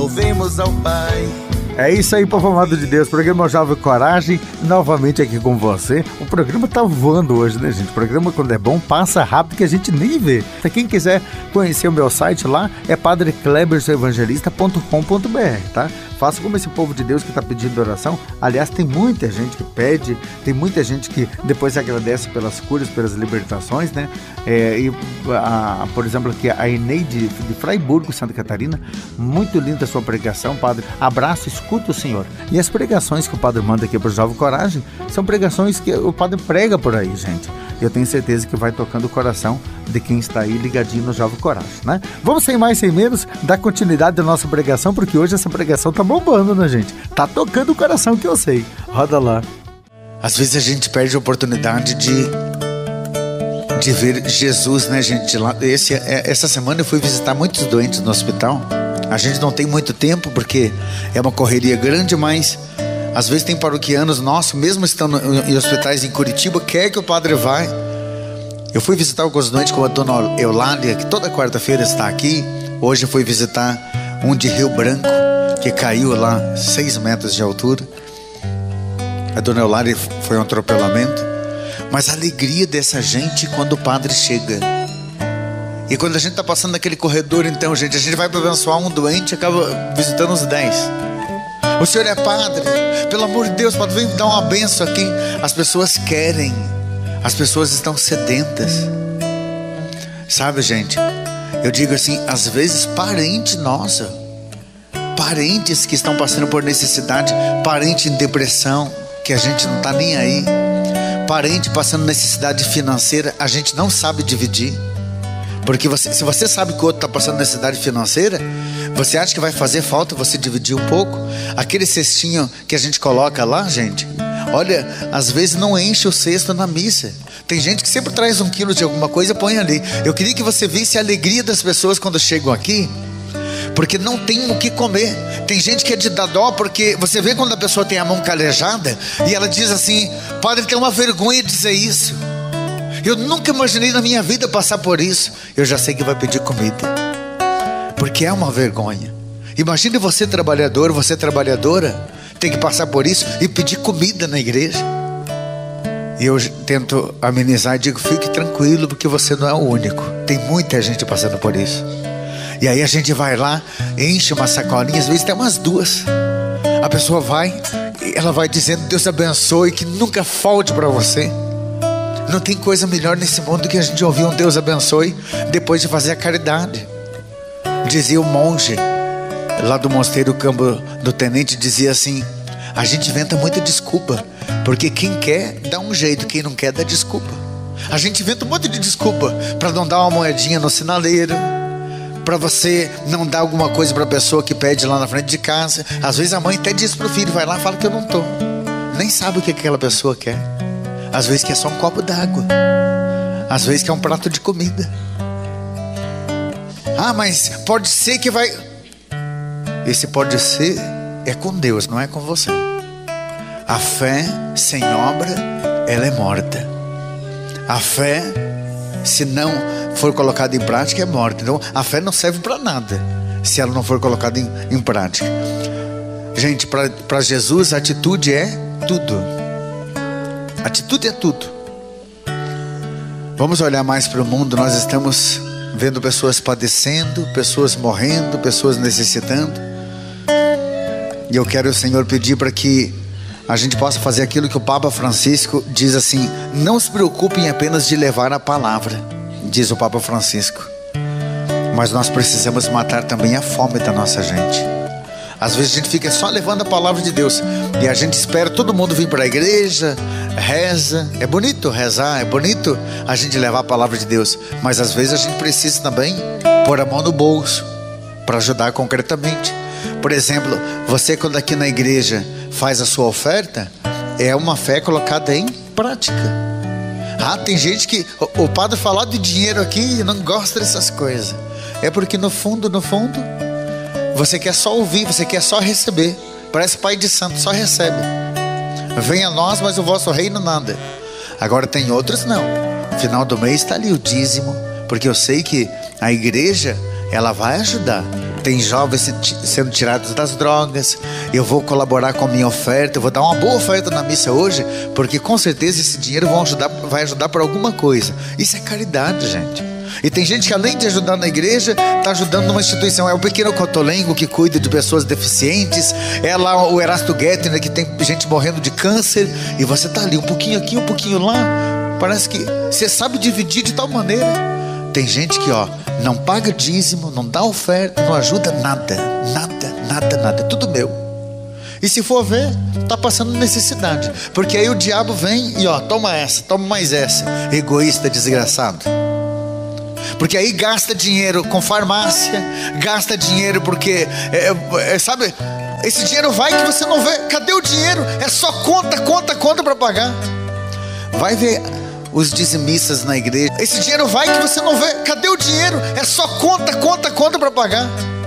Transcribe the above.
Louvemos ao Pai. É isso aí, povo amado de Deus. Programa Jovem Coragem, novamente aqui com você. O programa tá voando hoje, né, gente? O programa, quando é bom, passa rápido que a gente nem vê. Pra quem quiser conhecer o meu site lá, é padreclebersoevangelista.com.br, tá? Faça como esse povo de Deus que está pedindo oração. Aliás, tem muita gente que pede, tem muita gente que depois agradece pelas curas, pelas libertações, né? Por exemplo, aqui a Eneide de Fraiburgo, Santa Catarina. Muito linda a sua pregação, padre. Abraço, escuta o Senhor. E as pregações que o padre manda aqui para o Jovem Coragem são pregações que o padre prega por aí, gente. Eu tenho certeza que vai tocando o coração de quem está aí ligadinho no Jovem Coragem, né? Vamos sem mais, sem menos, dar continuidade à nossa pregação, porque hoje essa pregação tá bombando, né, gente? Tá tocando o coração, que eu sei. Roda lá. Às vezes a gente perde a oportunidade de ver Jesus, né, gente? Essa semana eu fui visitar muitos doentes no hospital. A gente não tem muito tempo, porque é uma correria grande, mas às vezes tem paroquianos nossos, mesmo estando em hospitais em Curitiba, quer que o padre vá. Eu fui visitar alguns doentes com a dona Eulália, que toda quarta-feira está aqui. Hoje eu fui visitar um de Rio Branco, que caiu lá 6 metros de altura. A dona Eulália foi um atropelamento. Mas a alegria dessa gente quando o padre chega. E quando a gente está passando naquele corredor, então, gente, a gente vai para abençoar um doente e acaba visitando os 10. O senhor é padre, pelo amor de Deus, padre, vem dar uma benção aqui. As pessoas querem, as pessoas estão sedentas. Sabe, gente, eu digo assim, às vezes parente nossa, parentes que estão passando por necessidade, parente em depressão, que a gente não está nem aí, parente passando necessidade financeira, a gente não sabe dividir. Porque se você sabe que o outro está passando necessidade financeira, você acha que vai fazer falta você dividir um pouco? Aquele cestinho que a gente coloca lá, gente, olha, às vezes não enche o cesto na missa. Tem gente que sempre traz 1 quilo de alguma coisa e põe ali. Eu queria que você visse a alegria das pessoas quando chegam aqui, porque não tem o que comer. Tem gente que é de dar dó, porque você vê quando a pessoa tem a mão calejada e ela diz assim: padre, tem uma vergonha de dizer isso. Eu nunca imaginei na minha vida passar por isso. Eu já sei que vai pedir comida, porque é uma vergonha. Imagine você trabalhador, você trabalhadora, tem que passar por isso e pedir comida na igreja. E eu tento amenizar e digo: fique tranquilo, porque você não é o único. Tem muita gente passando por isso. E aí a gente vai lá, enche uma sacolinha, às vezes tem umas 2. A pessoa vai, ela vai dizendo: Deus abençoe, que nunca falte para você. Não tem coisa melhor nesse mundo do que a gente ouvir um Deus abençoe depois de fazer a caridade. Dizia o monge lá do mosteiro Campo do Tenente, dizia assim: a gente inventa muita desculpa, porque quem quer dá um jeito, quem não quer dá desculpa. A gente inventa um monte de desculpa para não dar uma moedinha no sinaleiro, para você não dar alguma coisa para a pessoa que pede lá na frente de casa. Às vezes a mãe até diz para o filho: vai lá, fala que eu não estou. Nem sabe o que aquela pessoa quer. Às vezes quer só um copo d'água, às vezes quer um prato de comida. Ah, mas pode ser que vai... Esse pode ser é com Deus, não é com você. A fé sem obra, ela é morta. A fé, se não for colocada em prática, é morta. Então a fé não serve para nada se ela não for colocada em prática. Gente, para Jesus a atitude é tudo. Atitude é tudo. Vamos olhar mais para o mundo. Nós estamos vendo pessoas padecendo, pessoas morrendo, pessoas necessitando. E eu quero, Senhor, pedir para que a gente possa fazer aquilo que o Papa Francisco diz assim: não se preocupem apenas de levar a palavra, diz o Papa Francisco, mas nós precisamos matar também a fome da nossa gente. Às vezes a gente fica só levando a palavra de Deus e a gente espera todo mundo vir para a igreja, reza. É bonito rezar, é bonito a gente levar a palavra de Deus, mas às vezes a gente precisa também pôr a mão no bolso para ajudar concretamente. Por exemplo, você quando aqui na igreja faz a sua oferta, é uma fé colocada em prática. Ah, tem gente que o padre falar de dinheiro aqui e não gosta dessas coisas. É porque no fundo você quer só ouvir, você quer só receber. Parece pai de santo, só recebe. Venha a nós, mas o vosso reino nada. Agora tem outros não. Final do mês está ali o dízimo, porque eu sei que a igreja, ela vai ajudar. tem jovens sendo tirados das drogas. Eu vou colaborar com a minha oferta, eu vou dar uma boa oferta na missa hoje, porque com certeza esse dinheiro vai ajudar para alguma coisa. Isso é caridade, gente. E tem gente que, além de ajudar na igreja, está ajudando numa instituição. É o Pequeno Cotolengo, que cuida de pessoas deficientes. É lá o Erasto Gettner, que tem gente morrendo de câncer. E você está ali, um pouquinho aqui, um pouquinho lá. Parece que você sabe dividir de tal maneira. Tem gente que, não paga dízimo, não dá oferta, não ajuda nada. É tudo meu. E se for ver, está passando necessidade. Porque aí o diabo vem e toma essa, toma mais essa. Egoísta, desgraçado. Porque aí gasta dinheiro com farmácia, gasta dinheiro porque, sabe, esse dinheiro vai que você não vê. Cadê o dinheiro? É só conta para pagar. Vai ver os dizimistas na igreja. Esse dinheiro vai que você não vê. Cadê o dinheiro? É só conta para pagar.